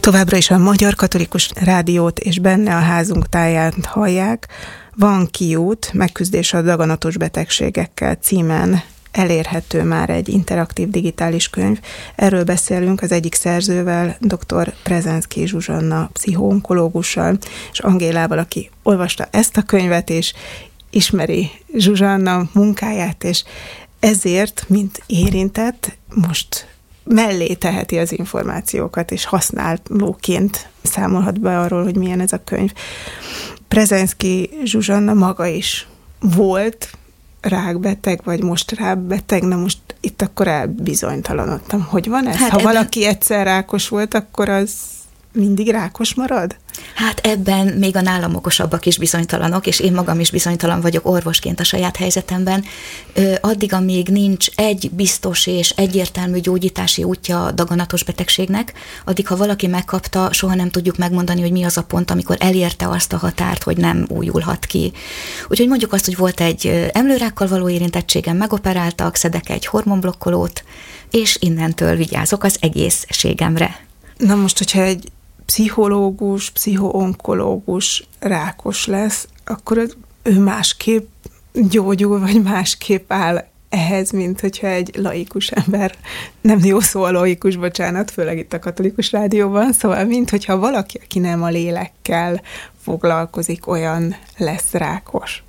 Továbbra is a Magyar Katolikus Rádiót és benne a házunk táját hallják. Van kiút, megküzdés a daganatos betegségekkel címen elérhető már egy interaktív digitális könyv. Erről beszélünk az egyik szerzővel, dr. Prezenszky Zsuzsanna pszichoonkológussal, és Angélával, aki olvasta ezt a könyvet, és ismeri Zsuzsanna munkáját, és ezért, mint érintett, most mellé teheti az információkat, és használóként számolhat be arról, hogy milyen ez a könyv. Prezenszky Zsuzsanna maga is volt rákbeteg, vagy most rákbeteg, na most itt akkor elbizonytalanodtam. Hogy van ez? Ha valaki egyszer rákos volt, akkor az mindig rákos marad? Hát ebben még a nálam okosabbak is bizonytalanok, és én magam is bizonytalan vagyok orvosként a saját helyzetemben. Addig, amíg nincs egy biztos és egyértelmű gyógyítási útja a daganatos betegségnek, addig, ha valaki megkapta, soha nem tudjuk megmondani, hogy mi az a pont, amikor elérte azt a határt, hogy nem újulhat ki. Úgyhogy mondjuk azt, hogy volt egy emlőrákkal való érintettségem, megoperáltak, szedek egy hormonblokkolót, és innentől vigyázok az egészségemre. Na most, hogyha egy pszichológus, pszichoonkológus rákos lesz, akkor ő másképp gyógyul, vagy másképp áll ehhez, mint hogyha egy laikus ember, nem jó szó a laikus, bocsánat, főleg itt a Katolikus Rádióban, szóval mint hogyha valaki, aki nem a lélekkel foglalkozik, olyan lesz rákos.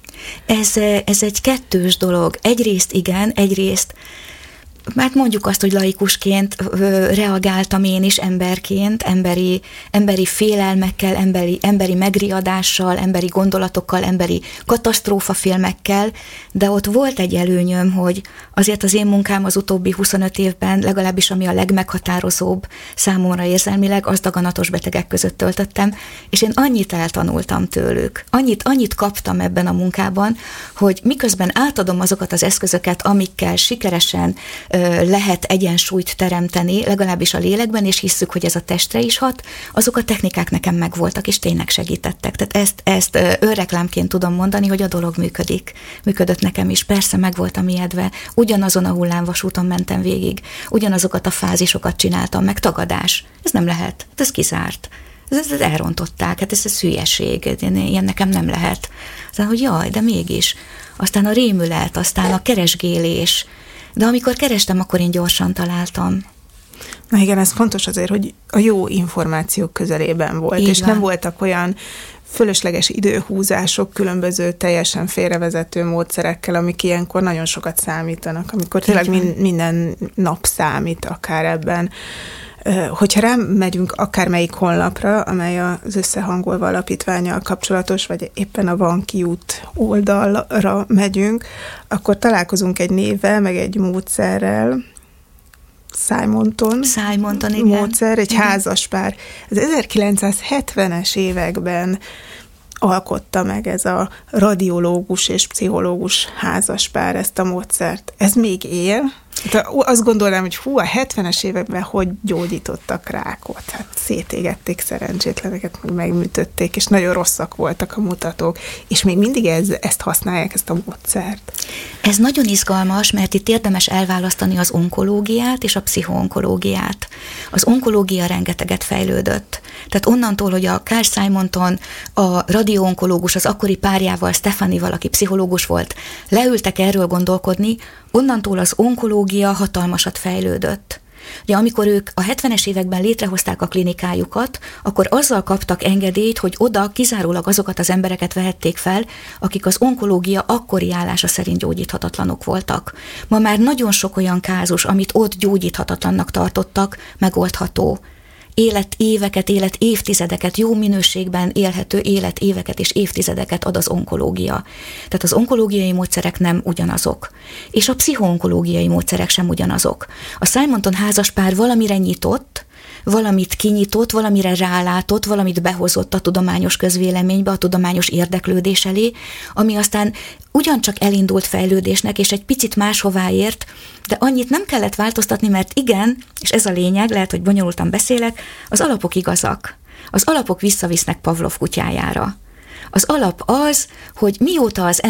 Ez egy kettős dolog. Egyrészt igen, egyrészt mert mondjuk azt, hogy laikusként reagáltam én is emberként, emberi félelmekkel, emberi megriadással, emberi gondolatokkal, emberi katasztrófafilmekkel, de ott volt egy előnyöm, hogy azért az én munkám az utóbbi 25 évben, legalábbis ami a legmeghatározóbb számomra érzelmileg, az daganatos betegek között töltöttem, és én annyit eltanultam tőlük, annyit kaptam ebben a munkában, hogy miközben átadom azokat az eszközöket, amikkel sikeresen lehet egyensúlyt teremteni, legalábbis a lélekben, és hisszük, hogy ez a testre is hat, azok a technikák nekem megvoltak, és tényleg segítettek. Tehát ezt önreklámként tudom mondani, hogy a dolog működik. Működött nekem is. Persze meg voltam ijedve. Ugyanazon a hullámvasúton mentem végig. Ugyanazokat a fázisokat csináltam, meg tagadás. Ez nem lehet. Ez kizárt. Ezt elrontották. Hát ez hülyeség. Ilyen nekem nem lehet. Aztán, hogy jaj, de mégis. Aztán a rémület, aztán a keresgélés. De amikor kerestem, akkor én gyorsan találtam. Na igen, ez fontos azért, hogy a jó információk közelében volt, és nem voltak olyan fölösleges időhúzások, különböző teljesen félrevezető módszerekkel, amik ilyenkor nagyon sokat számítanak, amikor tényleg minden nap számít akár ebben. Hogyha rámegyünk akármelyik honlapra, amely az Összehangolva Alapítvánnyal kapcsolatos, vagy éppen a Van kiút oldalra megyünk, akkor találkozunk egy névvel, meg egy módszerrel, Simonton, igen. Módszer, egy házaspár. Az 1970-es években alkotta meg ez a radiológus és pszichológus házaspár ezt a módszert. Ez még él? De azt gondolnám, hogy a 70-es években hogy gyógyítottak rákot? Hát szétégették szerencsétleneket, megműtötték, és nagyon rosszak voltak a mutatók, és még mindig ezt használják, ezt a módszert. Ez nagyon izgalmas, mert itt érdemes elválasztani az onkológiát és a pszichoonkológiát. Az onkológia rengeteget fejlődött. Tehát onnantól, hogy a Carl Simonton, a radioonkológus, az akkori párjával, Stefanival, aki pszichológus volt, leültek erről gondolkodni, onnantól az onkológia hatalmasat fejlődött. Ugye amikor ők a 70-es években létrehozták a klinikájukat, akkor azzal kaptak engedélyt, hogy oda kizárólag azokat az embereket vehették fel, akik az onkológia akkori állása szerint gyógyíthatatlanok voltak. Ma már nagyon sok olyan kázus, amit ott gyógyíthatatlannak tartottak, megoldható. Életéveket, életévtizedeket, jó minőségben élhető életéveket és évtizedeket ad az onkológia. Tehát az onkológiai módszerek nem ugyanazok. És a pszichoonkológiai módszerek sem ugyanazok. A Simonton házaspár valamire nyitott, valamit kinyitott, valamire rálátott, valamit behozott a tudományos közvéleménybe, a tudományos érdeklődés elé, ami aztán ugyancsak elindult fejlődésnek, és egy picit máshová ért, de annyit nem kellett változtatni, mert igen, és ez a lényeg, lehet, hogy bonyolultan beszélek, az alapok igazak. Az alapok visszavisznek Pavlov kutyájára. Az alap az, hogy mióta az